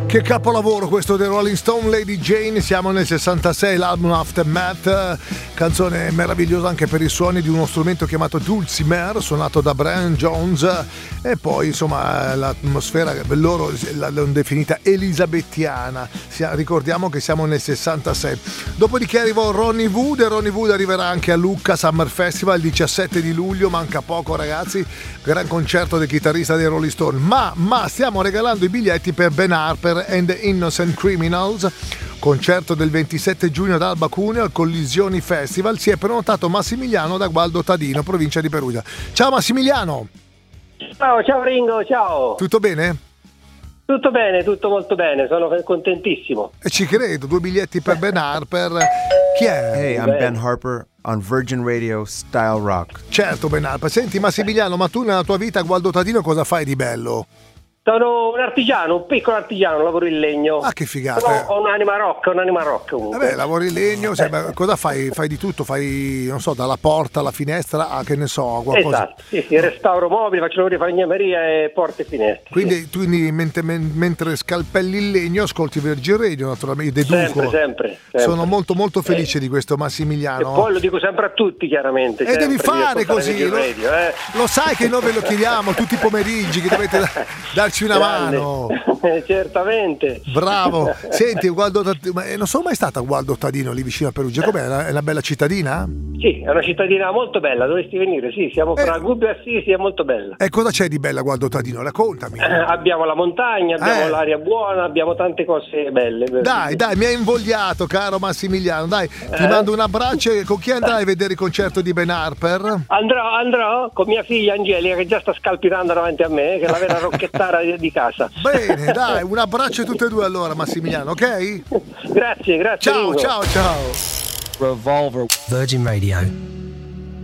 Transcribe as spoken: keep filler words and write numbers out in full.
Che capolavoro questo dei Rolling Stone, Lady Jane. Siamo nel sessantasei, l'album Aftermath, canzone meravigliosa anche per i suoni di uno strumento chiamato dulcimer, suonato da Brian Jones, e poi insomma l'atmosfera loro l'hanno definita elisabettiana. Ricordiamo che siamo nel sessantasei. Dopodiché arrivò Ronnie Wood, e Ronnie Wood arriverà anche a Lucca Summer Festival il diciassette di luglio, manca poco ragazzi, gran concerto del chitarrista dei Rolling Stone. Ma, ma stiamo regalando i biglietti per Ben Harper and the Innocent Criminals, concerto del ventisette giugno ad Alba Cuneo al Collisioni Festival. Si è prenotato Massimiliano da Gualdo Tadino, provincia di Perugia. Ciao Massimiliano. Ciao, ciao Ringo, ciao. Tutto bene? Tutto bene, tutto molto bene, sono contentissimo. E ci credo, due biglietti per Ben Harper. Chi è? Hey, I'm Ben Harper on Virgin Radio Style Rock. Certo, Ben Harper. Senti Massimiliano, ma tu nella tua vita a Gualdo Tadino cosa fai di bello? Sono un artigiano, un piccolo artigiano, lavoro in legno. Ah, che figata. Sono, ho un'anima rock, un'anima rock comunque. Vabbè, lavori in legno, sai, beh, cosa fai? Fai di tutto, fai, non so, dalla porta alla finestra a che ne so, qualcosa. Esatto, sì, sì, restauro mobili, faccio lavori di falegnameria e porte e finestre. Quindi, sì. tu mentre, mentre scalpelli il legno ascolti Virgin Radio, naturalmente, deduco. Sempre, sempre, sempre. Sono molto molto felice eh. di questo Massimiliano. E poi lo dico sempre a tutti, chiaramente. E sempre, devi fare così, lo, radio, eh. lo sai che noi ve lo chiediamo tutti i pomeriggi, che dovete darci una Grande. mano. Certamente. Bravo. Senti, Gualdo, ma non sono mai stata a Gualdo Tadino lì vicino a Perugia. Com'è? È una bella cittadina? Sì, è una cittadina molto bella, dovresti venire. Sì, siamo fra eh. Gubbio e Assisi, è molto bella. E cosa c'è di bella a Gualdo Tadino? Raccontami. Eh, abbiamo la montagna, abbiamo eh. l'aria buona, abbiamo tante cose belle. Dai, dai, mi hai invogliato, caro Massimiliano. Dai, ti eh. mando un abbraccio. Con chi andrai a vedere il concerto di Ben Harper? Andrò, andrò con mia figlia Angelica, che già sta scalpitando davanti a me, che è la vera rocchettara di casa. Bene, dai, un abbraccio a tutte e due allora, Massimiliano, ok? Grazie, grazie. Ciao, Ringo. ciao, ciao. Revolver. Virgin Radio.